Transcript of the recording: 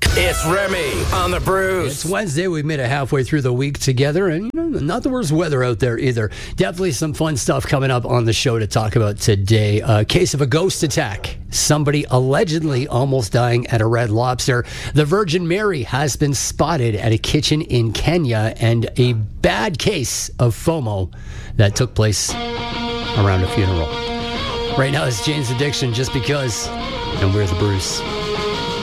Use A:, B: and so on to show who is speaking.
A: It's Remy on the Bruce.
B: It's Wednesday. We've made it halfway through the week together, and not the worst weather out there either. Definitely some fun stuff coming up on the show to talk about today. A case of a ghost attack. Somebody allegedly almost dying at a Red Lobster. The Virgin Mary has been spotted at a kitchen in Kenya, and a bad case of FOMO that took place around a funeral. Right now it's Jane's Addiction, Just Because, and we're the Bruce.